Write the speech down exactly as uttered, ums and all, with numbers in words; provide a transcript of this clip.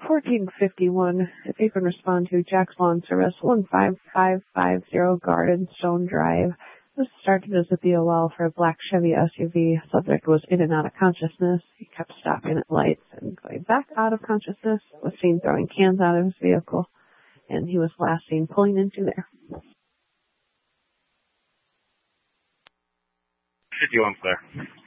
fourteen fifty-one, if you can respond to Jack's Lawn Service, one five five five zero Garden Stone Drive. This started as a B O L for a black Chevy S U V. Subject was in and out of consciousness. He kept stopping at lights and going back out of consciousness. Was seen throwing cans out of his vehicle, and he was last seen pulling into there. fifty-one, Claire.